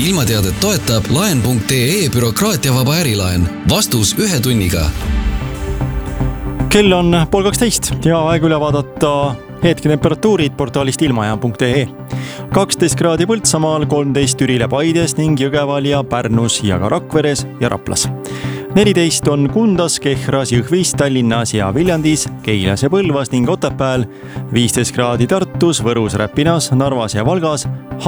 ilmateadet toetab laen.ee bürokraatiavaba ärilaen. Vastus 1 tunniga. Kell on 11:30 ja aeg üle vaadata hetketemperatuurid portaalist ilmajaam.ee. 12 kraadi Põltsamaal, 13 Türile Paides ning Jõgeval ja Pärnus ja ka Rakveres ja Raplas. 14 on Kundas, Kehras, Jõhvis, Tallinnas ja Viljandis, Keilas ja Põlvas ning Otepääl. 15 kraadi Tartus, Võrus, Räpinas, Narvas ja Valgas.